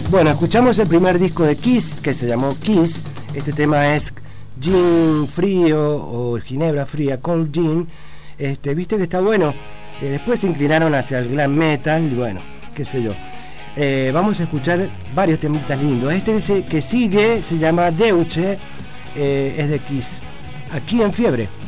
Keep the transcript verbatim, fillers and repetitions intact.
Bueno, escuchamos el primer disco de Kiss, que se llamó Kiss. Este tema es Gin Frío o Ginebra Fría, Cold Gin. Este, viste que está bueno. Eh, después se inclinaron hacia el glam metal y bueno, qué sé yo. Eh, vamos a escuchar varios temitas lindos. Este que sigue se llama Deutsche, eh, es de Kiss. Aquí en Fiebre.